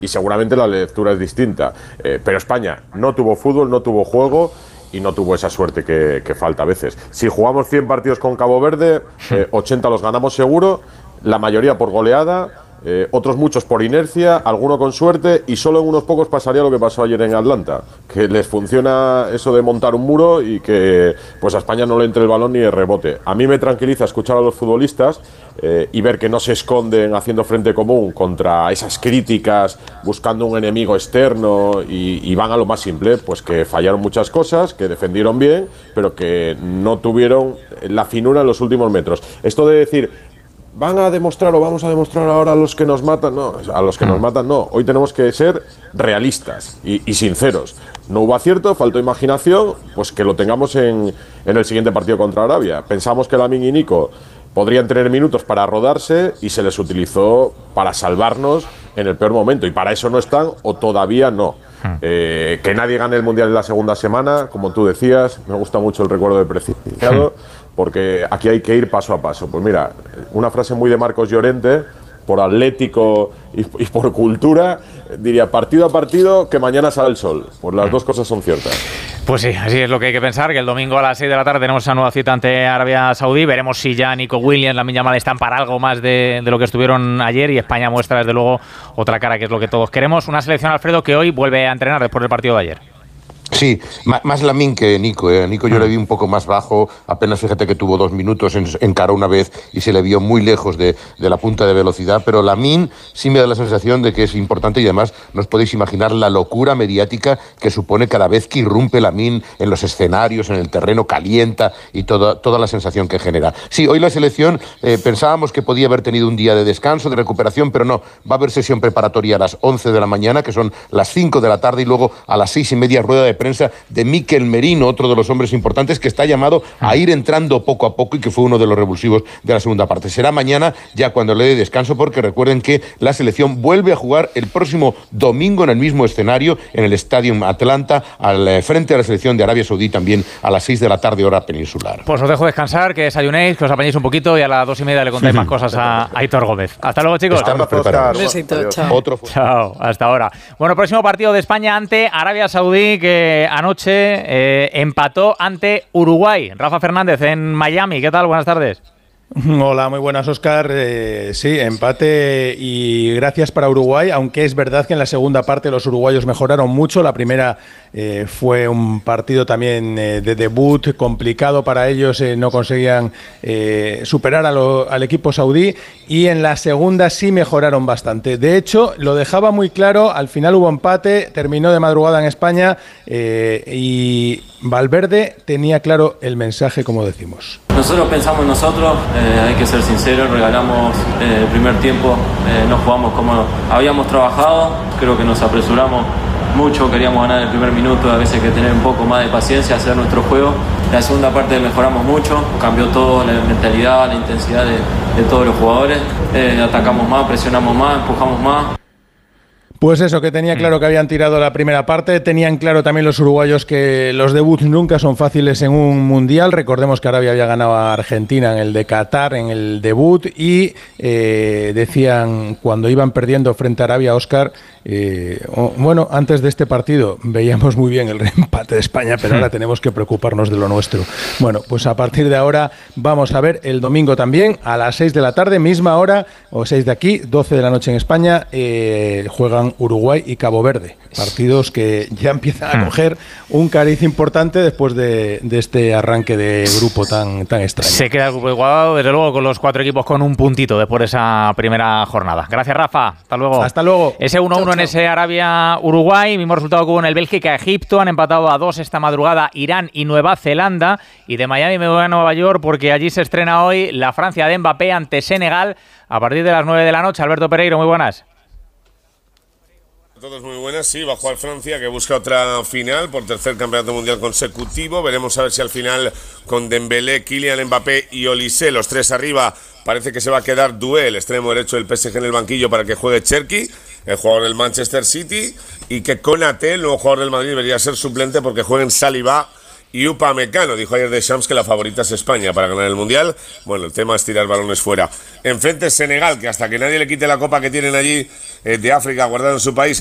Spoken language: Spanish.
y seguramente la lectura es distinta. Pero España no tuvo fútbol, no tuvo juego y no tuvo esa suerte que falta a veces. Si jugamos 100 partidos con Cabo Verde, 80 los ganamos seguro, la mayoría por goleada, otros muchos por inercia, alguno con suerte, y solo en unos pocos pasaría lo que pasó ayer en Atlanta, que les funciona eso de montar un muro y que pues a España no le entre el balón ni el rebote. A mí me tranquiliza escuchar a los futbolistas y ver que no se esconden haciendo frente común contra esas críticas, buscando un enemigo externo, y van a lo más simple, pues que fallaron muchas cosas, que defendieron bien, pero que no tuvieron la finura en los últimos metros. Esto de decir, van a demostrar o vamos a demostrar ahora a los que nos matan, no, a los que nos matan no. Hoy tenemos que ser realistas y sinceros. No hubo acierto, faltó imaginación, pues que lo tengamos en el siguiente partido contra Arabia. Pensamos que Lamine y Nico podrían tener minutos para rodarse y se les utilizó para salvarnos en el peor momento, y para eso no están o todavía no. Que nadie gane el Mundial en la segunda semana, como tú decías, me gusta mucho el recuerdo de precipitado, porque aquí hay que ir paso a paso. Pues mira, una frase muy de Marcos Llorente, por atlético y por cultura, diría: partido a partido, que mañana sale el sol. Pues las dos cosas son ciertas. Pues sí, así es lo que hay que pensar, que el domingo a las 6 de la tarde tenemos esa nueva cita ante Arabia Saudí. Veremos si ya Nico Williams, Lamine Yamal están para algo más de lo que estuvieron ayer, y España muestra desde luego otra cara, que es lo que todos queremos. Una selección, Alfredo, que hoy vuelve a entrenar después del partido de ayer. Sí, más Lamine que Nico. Nico yo le vi un poco más bajo, apenas, fíjate que tuvo 2 minutos, encaró una vez y se le vio muy lejos de la punta de velocidad, pero Lamine sí me da la sensación de que es importante, y además no os podéis imaginar la locura mediática que supone cada vez que irrumpe Lamine en los escenarios, en el terreno, calienta, y toda la sensación que genera. Sí, hoy la selección pensábamos que podía haber tenido un día de descanso, de recuperación, pero no, va a haber sesión preparatoria a las 11 de la mañana, que son las 5 de la tarde, y luego a las 6:30 rueda de prensa de Mikel Merino, otro de los hombres importantes que está llamado a ir entrando poco a poco y que fue uno de los revulsivos de la segunda parte. Será mañana ya cuando le dé descanso, porque recuerden que la selección vuelve a jugar el próximo domingo en el mismo escenario, en el Stadium Atlanta, al frente de la selección de Arabia Saudí, también a las 6 de la tarde hora peninsular. Pues os dejo descansar, que desayunéis, que os apañéis un poquito, y a las 2:30 le contáis más cosas a Aitor Gómez. Hasta luego, chicos. Estamos preparados. Un besito, chao. Chao, hasta ahora. Bueno, próximo partido de España ante Arabia Saudí, que anoche empató ante Uruguay. Rafa Fernández en Miami, ¿qué tal? Buenas tardes. Hola, muy buenas, Óscar. Sí, empate y gracias para Uruguay, aunque es verdad que en la segunda parte los uruguayos mejoraron mucho. La primera fue un partido también de debut complicado para ellos, no conseguían superar al equipo saudí, y en la segunda sí mejoraron bastante. De hecho, lo dejaba muy claro, al final hubo empate, terminó de madrugada en España, y Valverde tenía claro el mensaje, como decimos. Nosotros pensamos en nosotros, hay que ser sinceros, regalamos el primer tiempo, no jugamos como habíamos trabajado, creo que nos apresuramos mucho, queríamos ganar el primer minuto, a veces hay que tener un poco más de paciencia, hacer nuestro juego. La segunda parte mejoramos mucho, cambió todo, la mentalidad, la intensidad de todos los jugadores, atacamos más, presionamos más, empujamos más. Pues eso, que tenía claro que habían tirado la primera parte. Tenían claro también los uruguayos que los debuts nunca son fáciles en un mundial. Recordemos que Arabia había ganado a Argentina en el de Qatar, en el debut, y decían, cuando iban perdiendo frente a Arabia, Óscar, bueno, antes de este partido veíamos muy bien el empate de España, pero ahora tenemos que preocuparnos de lo nuestro. Bueno, pues a partir de ahora vamos a ver el domingo también, a las 6 de la tarde, misma hora, o 6 de aquí, 12 de la noche en España, juegan Uruguay y Cabo Verde. Partidos que ya empiezan a coger un cariz importante después de este arranque de grupo tan extraño. Se queda el grupo igualado, desde luego, con los 4 equipos con un puntito después de esa primera jornada. Gracias, Rafa. Hasta luego. Hasta luego. Ese 1-1 en ese Arabia-Uruguay, mismo resultado que hubo en el Bélgica-Egipto. Han empatado a 2 esta madrugada Irán y Nueva Zelanda. Y de Miami me voy a Nueva York, porque allí se estrena hoy la Francia de Mbappé ante Senegal a partir de las 9 de la noche. Alberto Pereiro, muy buenas. Todos muy buenas, sí, va a jugar Francia, que busca otra final por tercer campeonato mundial consecutivo. Veremos a ver si al final, con Dembélé, Kylian Mbappé y Olise, los 3 arriba, parece que se va a quedar Doué, el extremo derecho del PSG, en el banquillo para que juegue Cherki, el jugador del Manchester City, y que Konaté, el nuevo jugador del Madrid, debería ser suplente porque jueguen Saliba y Upamecano. Dijo ayer Deschamps que la favorita es España para ganar el Mundial. Bueno, el tema es tirar balones fuera. Enfrente Senegal, que hasta que nadie le quite la copa que tienen allí de África guardada en su país,